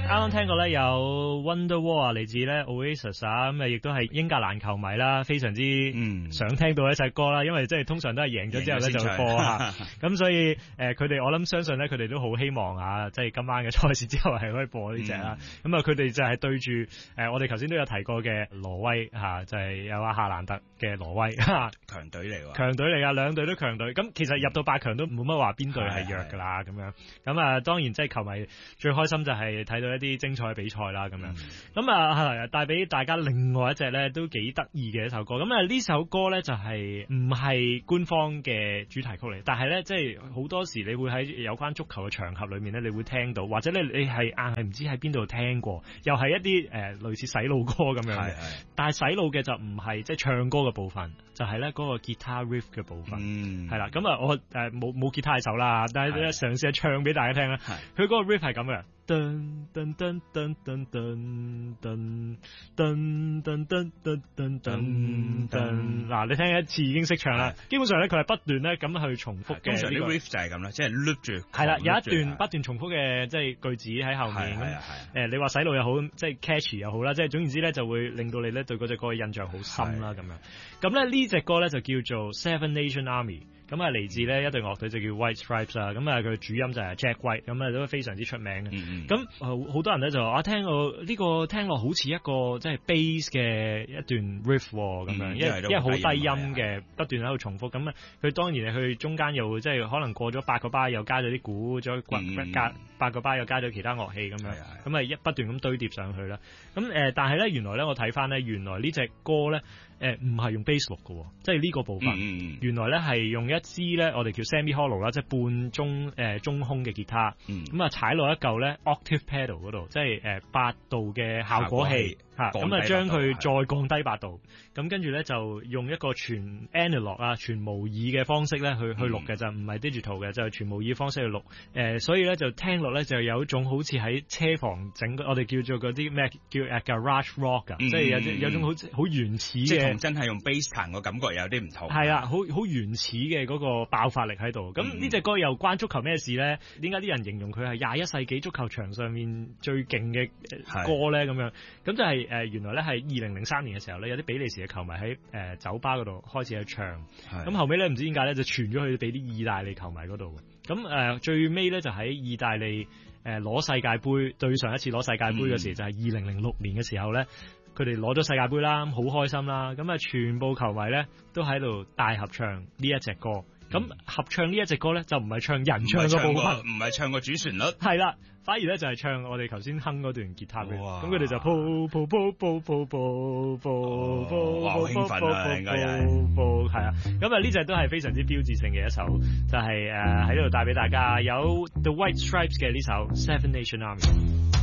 啱聽過咧有 Wonderwall 啊，嚟自咧 Oasis 啊，咁啊亦都係英格蘭球迷啦，非常之想聽到一隻歌啦，因為即係通常都係贏咗之後咧就會播下，咁所以佢哋我諗相信咧佢哋都好希望啊，即係今晚嘅賽事之後係可以播呢隻啦，咁啊佢哋就係對住我哋頭先都有提過嘅挪威嚇，就係有阿夏蘭特嘅挪威強隊嚟喎， 強隊嚟㗎，兩隊都強隊，咁其實入到8強都冇乜話邊隊係弱㗎啦，咁樣，咁啊當然即係球迷最開心就係睇到一啲精彩比賽啦，咁樣，咁啊帶俾大家另外一隻咧都幾得意嘅一首歌，咁啊呢首歌咧就係唔係官方嘅主題曲嚟，但係咧即係好多時你會喺有關足球嘅場合裏面咧，你會聽到，或者你係硬係唔知喺邊度聽過，又係一啲類似洗腦歌咁樣嘅，但係洗腦嘅就唔係即係唱歌嘅部分，就係咧嗰個吉他 riff 嘅部分，係啦，咁啊我冇吉他手啦，但係嘗試下唱俾大家聽啦，佢嗰個 riff 係咁嘅。噔噔噔噔噔噔噔噔噔噔噔噔噔，嗱你聽一次已經識唱啦。基本上咧佢係不斷咧咁去重複嘅。通常啲 riff 就係咁啦，即係 loop 住。 係啦，有一段不斷重複嘅即係句子喺後面。你話洗腦又好，即係 catchy 又好啦，即係總言之咧就會令到你咧對嗰隻歌嘅印象好深啦咁樣。咁咧呢隻歌咧就叫做 Seven Nation Army。咁啊，嚟自呢一隊樂隊就叫 White Stripes 啊，咁啊佢主音就係 Jack White， 咁啊都非常之出名嘅。咁好多人咧就話聽到呢個聽落好似一個即係 bass 嘅一段 riff 咁樣，因為好低音嘅，不斷喺度重複。咁啊，佢當然佢中間又即係可能過咗8個巴，又加咗啲鼓，再加8個巴又加咗其他樂器咁樣，咁啊不斷咁堆疊上去啦。咁但係咧原來咧我睇翻咧，原來呢隻歌咧唔係用 bass 錄嘅，即係呢個部分，原來咧係用一支咧我哋叫 semi hollow 啦，即係半中空嘅吉他，咁啊踩落一嚿咧 octave pedal 嗰度，即係8度嘅效果器嚇，咁啊將佢再降低8度，咁跟住咧就用一個全 analog 啊全模擬嘅方式咧去錄嘅，就唔係 digital 嘅，就係全模擬方式去錄，所以咧就聽落咧就有一種好似喺車房整，我哋叫做嗰啲咩叫 garage rock 啊，即係有種好原始嘅。 真係用 bass 彈個感覺有啲唔同， 係啊，好原始嘅嗰個爆發力喺度。咁呢隻歌又關足球咩事咧？點解啲人形容佢係21世紀足球場上面最勁嘅歌咧？咁樣咁就係原來咧係2003年嘅時候咧，有啲比利時嘅球迷喺酒吧嗰度開始去唱，咁後尾咧唔知點解咧就傳咗去俾啲意大利球迷嗰度。咁最尾咧就喺意大利攞世界盃，對上一次攞世界盃嘅時就係2006年嘅時候咧。佢哋攞咗世界盃啦，好開心啦，咁啊全部球迷咧都喺度大合唱呢一隻歌。咁合唱呢一隻歌咧就唔係唱人唱嘅部分， 唔係唱個主旋律， 係啦，反而咧就係唱我哋頭先哼嗰段吉他嘅。咁佢哋就噗噗噗噗噗噗噗噗， 哇好興奮啊，應該係啊。咁啊呢隻都係非常之標誌性嘅一首，就係喺呢度帶俾大家有 The White Stripes 嘅呢首 Seven Nation Army。